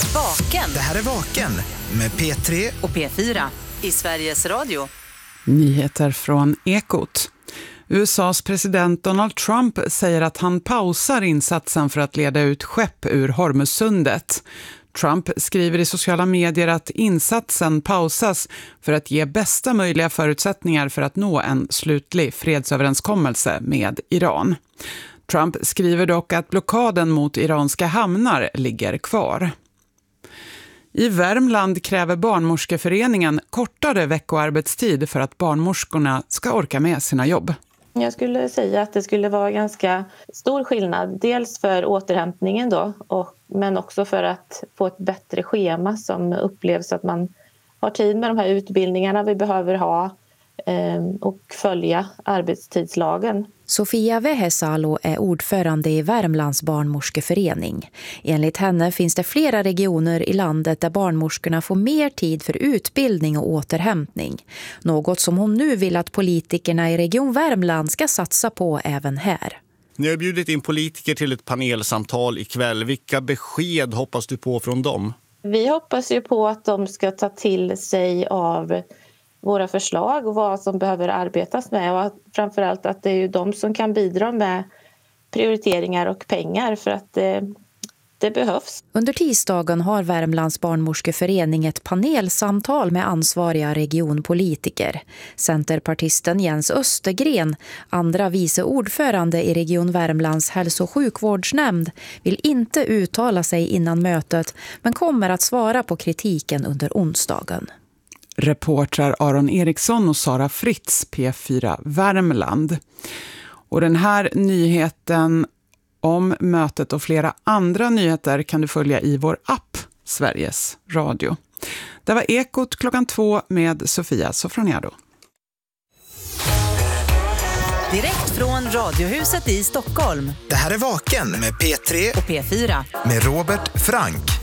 Vaken. Det här är Vaken med P3 och P4 i Sveriges Radio. Nyheter från Ekot. USAs president Donald Trump säger att han pausar insatsen för att leda ut skepp ur Hormuzsundet. Trump skriver i sociala medier att insatsen pausas för att ge bästa möjliga förutsättningar för att nå en slutlig fredsöverenskommelse med Iran. Trump skriver dock att blockaden mot iranska hamnar ligger kvar. I Värmland kräver Barnmorskeföreningen kortare veckoarbetstid för att barnmorskorna ska orka med sina jobb. Jag skulle säga att det skulle vara ganska stor skillnad. Dels för återhämtningen då, men också för att få ett bättre schema som upplevs att man har tid med de här utbildningarna vi behöver ha och följa arbetstidslagen. Sofia Vehesalo är ordförande i Värmlands barnmorskeförening. Enligt henne finns det flera regioner i landet där barnmorskorna får mer tid för utbildning och återhämtning. Något som hon nu vill att politikerna i Region Värmland ska satsa på även här. Ni har bjudit in politiker till ett panelsamtal ikväll. Vilka besked hoppas du på från dem? Vi hoppas ju på att de ska ta till sig av våra förslag och vad som behöver arbetas med, och framförallt att det är ju de som kan bidra med prioriteringar och pengar för att det behövs. Under tisdagen har Värmlands barnmorskeförening ett panelsamtal med ansvariga regionpolitiker. Centerpartisten Jens Östergren, andra vice ordförande i Region Värmlands hälso- och sjukvårdsnämnd, vill inte uttala sig innan mötet men kommer att svara på kritiken under onsdagen. Reportrar Aron Eriksson och Sara Fritz, P4 Värmland. Och den här nyheten om mötet och flera andra nyheter kan du följa i vår app Sveriges Radio. Det var Ekot 2:00 med Sofia Sofroniado. Direkt från Radiohuset i Stockholm. Det här är Vaken med P3 och P4 med Robert Frank.